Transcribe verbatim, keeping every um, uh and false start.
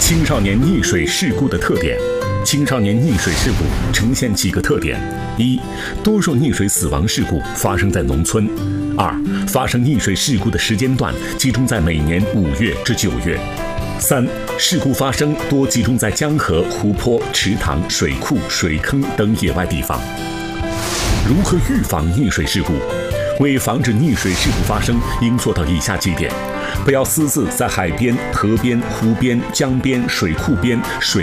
青少年溺水事故的特点。青少年溺水事故呈现几个特点：一、多数溺水死亡事故发生在农村；二、发生溺水事故的时间段集中在每年五月至九月；三、事故发生多集中在江河、湖泊、池塘、水库、水坑等野外地方。如何预防溺水事故？为防止溺水事故发生，应做到以下几点：不要私自在海边、河边、湖边、江边、水库边、水